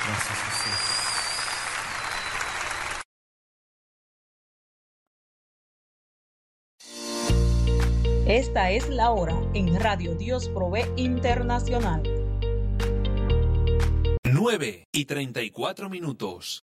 Gracias, Jesús. Esta es la hora en Radio Dios Provee Internacional. 9:34.